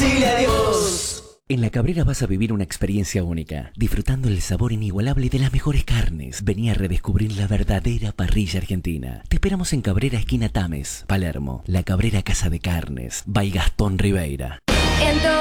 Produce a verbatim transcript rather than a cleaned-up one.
decirle adiós. En La Cabrera vas a vivir una experiencia única, disfrutando el sabor inigualable de las mejores carnes. Vení a redescubrir la verdadera parrilla argentina. Te esperamos en Cabrera, esquina Tames, Palermo. La Cabrera Casa de Carnes, by Gastón Ribeira. En